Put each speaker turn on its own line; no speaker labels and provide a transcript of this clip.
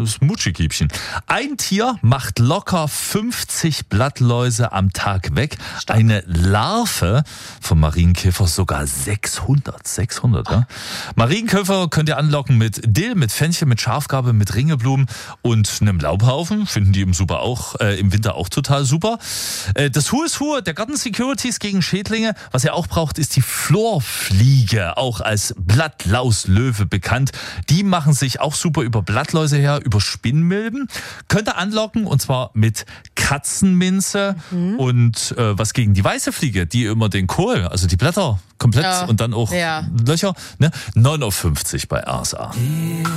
das Mutschikiebchen. Ein Tier macht locker 50 Blattläuse am Tag weg. Eine Larve vom Marienkäfer sogar 600, ja. Marienkäfer könnt ihr anlocken mit Dill, mit Fenchel, mit Schafgarbe, mit Ringelblumen und einem Laubhaufen. Finden die im Winter auch total super. Das Who is Who der Garten-Securities gegen Schädlinge. Was ihr auch braucht, ist die Florfliege, auch als Blattlauslöwe bekannt. Die machen sich auch super über Blattläuse her, über Spinnmilben. Könnt ihr anlocken und zwar mit Katzenminze und was gegen die weiße Fliege, die immer den Kohl, also die Blätter komplett und dann auch Löcher, ne? 9,50 € bei RSA.